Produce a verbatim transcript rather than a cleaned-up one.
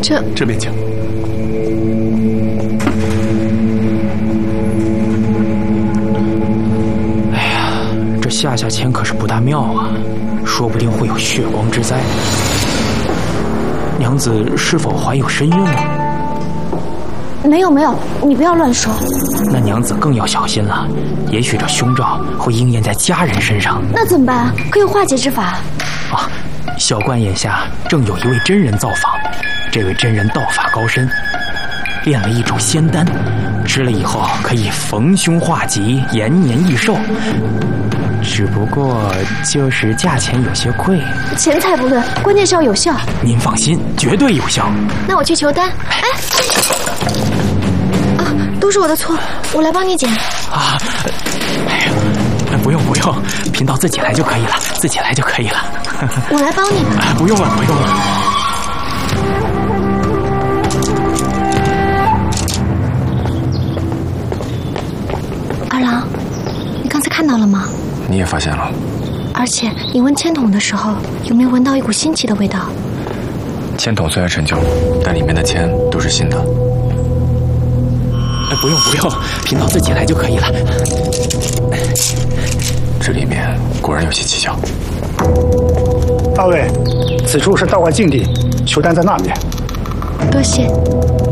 这这边请。 哎呀，这下下签可是不大妙啊，说不定会有血光之灾。娘子是否怀有身孕呢？ 没有没有，你不要乱说。 那娘子更要小心了，也许这凶兆会应验在家人身上。 那怎么办啊？可有化解之法？ 啊，小冠眼下正有一位真人造访，这位真人道法高深，练了一种仙丹，吃了以后可以逢凶化吉，延年益寿。只不过就是价钱有些贵。 钱财不论，关键是要有效。 您放心，绝对有效。 那我去求丹。哎，啊，都是我的错，我来帮你捡。 啊，哎呀，不用不用，贫道自己来就可以了，自己来就可以了。 我来帮你吧。 啊，不用了，不用了。 二郎，你刚才看到了吗？ 你也发现了。 而且你闻签筒的时候，有没有闻到一股新奇的味道？ 签筒虽然陈旧，但里面的签都是新的。 哎，不用不用，贫道自己来就可以了。 这里面果然有些蹊跷。 二位，此处是道观禁地，求丹在那边。 多谢。